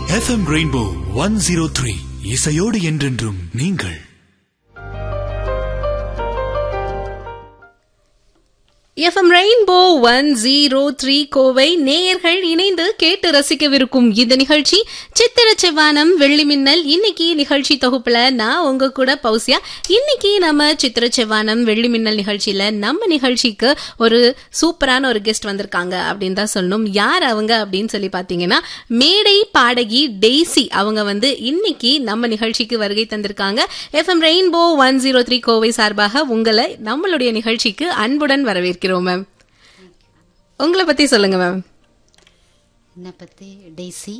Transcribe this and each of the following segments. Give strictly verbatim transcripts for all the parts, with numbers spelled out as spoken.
FM rainbow one zero three இசையோடு என்றென்றும் நீங்கள். FM rainbow one zero three Kovai நேயர்கள் இணைந்து கேட்டு ரசிக்கவிருக்கும் இந்த நிகழ்ச்சி சித்திர செவ்வானம் வெள்ளி மின்னல். இன்னைக்கு நிகழ்ச்சி தொகுப்புல நான் உங்க கூட பௌசியா. இன்னைக்கு நம்ம சித்திர செவ்வானம் வெள்ளி மின்னல் நிகழ்ச்சியில நம்ம நிகழ்ச்சிக்கு ஒரு சூப்பரான ஒரு கெஸ்ட் வந்திருக்காங்க அப்படின்னு தான் சொல்லணும். யார் அவங்க அப்படின்னு சொல்லி பாத்தீங்கன்னா மேடை பாடகி டெய்சி. அவங்க வந்து இன்னைக்கு நம்ம நிகழ்ச்சிக்கு வருகை தந்திருக்காங்க. FM rainbow one zero three Kovai சார்பாக உங்களை நம்மளுடைய நிகழ்ச்சிக்கு அன்புடன் வரவேற்கிறோம் மேம். உங்களை பத்தி சொல்லுங்க மேம். என்னை பத்தி டெய்சி,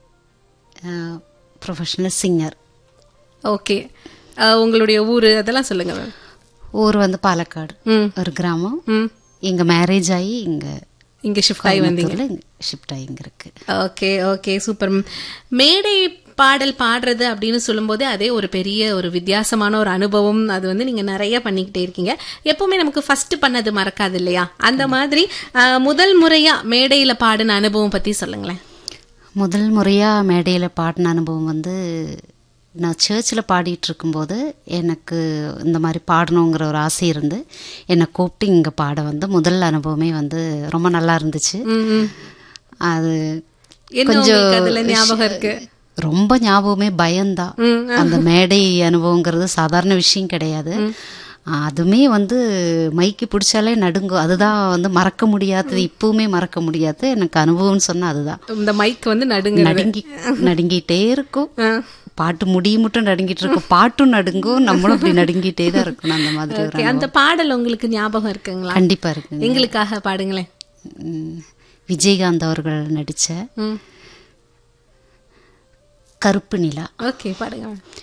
ப்ரொஃபஷனல் சிங்கர். ஓகே, உங்களுடைய ஊரு அதெல்லாம் சொல்லுங்க மேம். ஊர் வந்து பாலக்காடு, ஒரு கிராமம். இங்க மேரேஜ் ஆகி இங்க இங்க ஷிஃப்ட் ஆகி வந்தீங்க. ஷிஃப்ட் ஆகி இங்க இருக்கு. Okay okay super. மேடை பாடல் பாடுறது அப்படின்னு சொல்லும் போது அதே ஒரு பெரிய ஒரு வித்தியாசமான ஒரு அனுபவம். அது வந்து நீங்க நிறைய பண்ணிக்கிட்டே இருக்கீங்க. எப்பவுமே நமக்கு ஃபர்ஸ்ட் பண்ணது மறக்காது இல்லையா? அந்த மாதிரி முதல் முறையா மேடையில பாடின அனுபவம் பத்தி சொல்லுங்களேன். முதல் முறையா மேடையில பாடின அனுபவம் வந்து நான் சர்ச்சில் பாடிட்டு இருக்கும்போது எனக்கு இந்த மாதிரி பாடணுங்கிற ஒரு ஆசை இருந்து என்னை கூப்பிட்டு இங்கே பாட வந்து முதல் அனுபவமே வந்து ரொம்ப நல்லா இருந்துச்சு. அது கொஞ்சம் ஞாபகம் இருக்கு. ரொம்ப ஞாபகமே பயம்தான். அந்த மேடை அனுபவங்கிறது சாதாரண விஷயம் கிடையாது. அதுமே வந்து மைக்கு பிடிச்சாலே நடுங்கும். அதுதான் வந்து மறக்க முடியாதது, இப்பவுமே மறக்க முடியாது எனக்கு அனுபவம்னு சொன்னா அதுதான். இந்த மைக் வந்து நடுங்க நடுங்கி நடுங்கிட்டே இருக்கும். பாட்டு முடிய மட்டும் நடுங்கிட்டு இருக்கும், பாட்டும் நடுங்கும், நம்மளும் அப்படி நடுங்கிட்டே தான் இருக்கணும். அந்த மாதிரி அந்த பாடல் உங்களுக்கு ஞாபகம் இருக்குங்களா? கண்டிப்பா இருக்கு. எங்களுக்காக பாடுங்களேன். விஜயகாந்த் அவர்கள் நடிச்ச கருப்பு நிலா. ஓகே பாடுங்க.